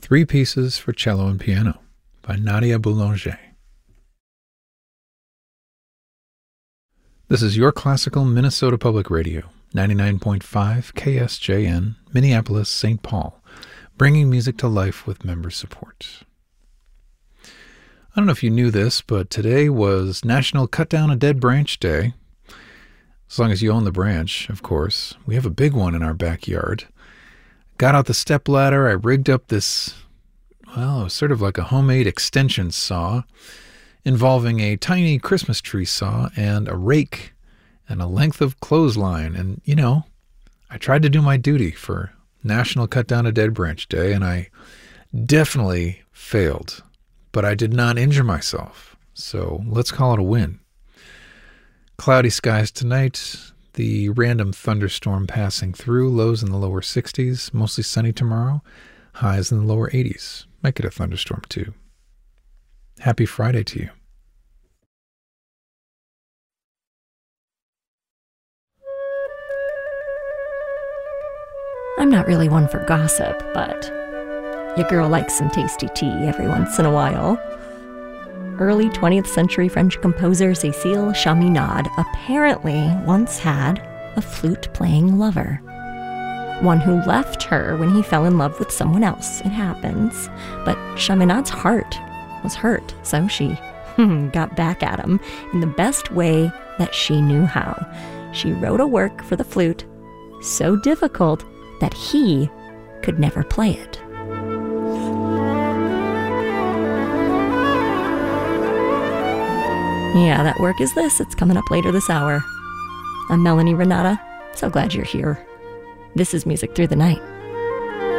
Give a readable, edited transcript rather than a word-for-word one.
Three Pieces for Cello and Piano by Nadia Boulanger. This is Your Classical Minnesota Public Radio, 99.5 KSJN, Minneapolis, St. Paul, bringing music to life with member support. I don't know if you knew this, but today was National Cut Down a Dead Branch Day. As long as you own the branch, of course. We have a big one in our backyard. Got out the stepladder, I rigged up this, well, it was sort of like a homemade extension saw involving a tiny Christmas tree saw and a rake and a length of clothesline. And, you know, I tried to do my duty for National Cut Down a Dead Branch Day, and I definitely failed. But I did not injure myself, so let's call it a win. Cloudy skies tonight. The random thunderstorm passing through, lows in the lower 60s, mostly sunny tomorrow, highs in the lower 80s. Might get a thunderstorm too. Happy Friday to you. I'm not really one for gossip, but your girl likes some tasty tea every once in a while. Early 20th century French composer Cécile Chaminade apparently once had a flute-playing lover. One who left her when he fell in love with someone else. It happens. But Chaminade's heart was hurt, so she got back at him in the best way that she knew how. She wrote a work for the flute so difficult that he could never play it. Yeah, that work is this. It's coming up later this hour. I'm Melanie Renata. So glad you're here. This is Music Through the Night.